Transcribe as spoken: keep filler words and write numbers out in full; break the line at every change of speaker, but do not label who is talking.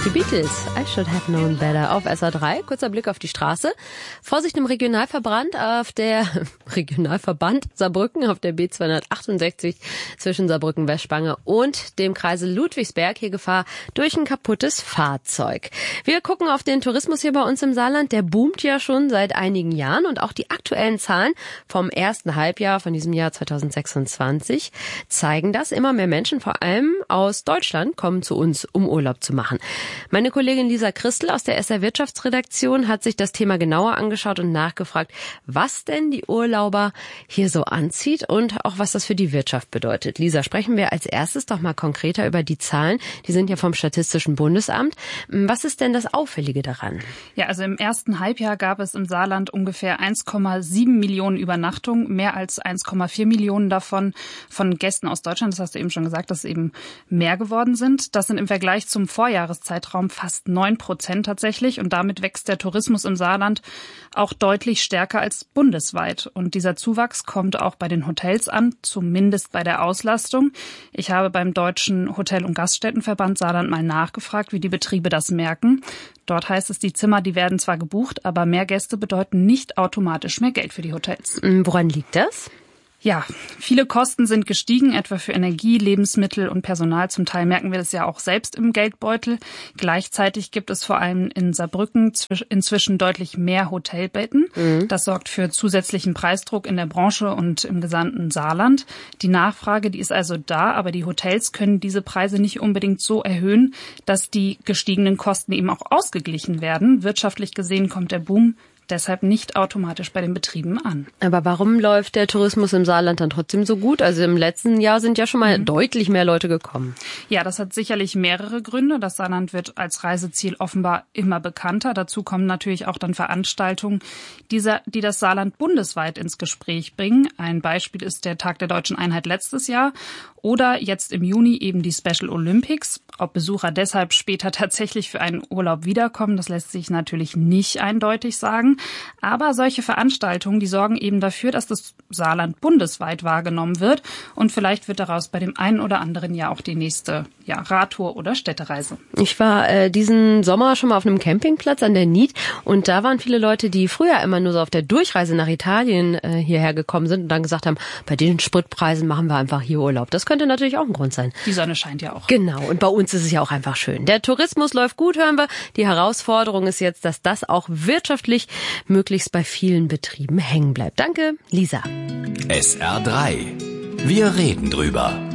Die Beatles, I should have known better, auf S R drei. Kurzer Blick auf die Straße. Vorsicht im Regionalverband auf der Regionalverband Saarbrücken auf der B zweihundertachtundsechzig zwischen Saarbrücken-Westspange und dem Kreisel Ludwigsberg. Hier Gefahr durch ein kaputtes Fahrzeug. Wir gucken auf den Tourismus hier bei uns im Saarland. Der boomt ja schon seit einigen Jahren und auch die aktuellen Zahlen vom ersten Halbjahr von diesem Jahr zweitausendsechsundzwanzig zeigen das. Immer mehr Menschen, vor allem aus Deutschland, kommen zu uns, um Urlaub zu machen. Meine Kollegin Lisa Christel aus der S R Wirtschaftsredaktion hat sich das Thema genauer angeschaut und nachgefragt, was denn die Urlauber hier so anzieht und auch was das für die Wirtschaft bedeutet. Lisa, sprechen wir als erstes doch mal konkreter über die Zahlen. Die sind ja vom Statistischen Bundesamt. Was ist denn das Auffällige daran?
Ja, also im ersten Halbjahr gab es im Saarland ungefähr eins Komma sieben Millionen Übernachtungen, mehr als eins Komma vier Millionen davon von Gästen aus Deutschland. Das hast du eben schon gesagt, dass es eben mehr geworden sind. Das sind im Vergleich zum Vorjahreszeitraum fast neun Prozent tatsächlich. Und damit wächst der Tourismus im Saarland auch deutlich stärker als bundesweit. Und dieser Zuwachs kommt auch bei den Hotels an, zumindest bei der Auslastung. Ich habe beim Deutschen Hotel- und Gaststättenverband Saarland mal nachgefragt, wie die Betriebe das merken. Dort heißt es, die Zimmer, die werden zwar gebucht, aber mehr Gäste bedeuten nicht automatisch mehr Geld für die Hotels.
Woran liegt das?
Ja, viele Kosten sind gestiegen, etwa für Energie, Lebensmittel und Personal. Zum Teil merken wir das ja auch selbst im Geldbeutel. Gleichzeitig gibt es vor allem in Saarbrücken inzwischen deutlich mehr Hotelbetten. Mhm. Das sorgt für zusätzlichen Preisdruck in der Branche und im gesamten Saarland. Die Nachfrage, die ist also da, aber die Hotels können diese Preise nicht unbedingt so erhöhen, dass die gestiegenen Kosten eben auch ausgeglichen werden. Wirtschaftlich gesehen kommt der Boom deshalb nicht automatisch bei den Betrieben an.
Aber warum läuft der Tourismus im Saarland dann trotzdem so gut? Also im letzten Jahr sind ja schon mal mhm. deutlich mehr Leute gekommen.
Ja, das hat sicherlich mehrere Gründe. Das Saarland wird als Reiseziel offenbar immer bekannter. Dazu kommen natürlich auch dann Veranstaltungen, die, die das Saarland bundesweit ins Gespräch bringen. Ein Beispiel ist der Tag der Deutschen Einheit letztes Jahr oder jetzt im Juni eben die Special Olympics. Ob Besucher deshalb später tatsächlich für einen Urlaub wiederkommen, das lässt sich natürlich nicht eindeutig sagen. Aber solche Veranstaltungen, die sorgen eben dafür, dass das Saarland bundesweit wahrgenommen wird. Und vielleicht wird daraus bei dem einen oder anderen ja auch die nächste ja, Radtour oder Städtereise.
Ich war äh, diesen Sommer schon mal auf einem Campingplatz an der Nied. Und da waren viele Leute, die früher immer nur so auf der Durchreise nach Italien äh, hierher gekommen sind und dann gesagt haben, bei den Spritpreisen machen wir einfach hier Urlaub. Das könnte natürlich auch ein Grund sein.
Die Sonne scheint ja auch.
Genau. Und bei uns ist es ja auch einfach schön. Der Tourismus läuft gut, hören wir. Die Herausforderung ist jetzt, dass das auch wirtschaftlich möglichst bei vielen Betrieben hängen bleibt. Danke, Lisa.
S R drei. Wir reden drüber.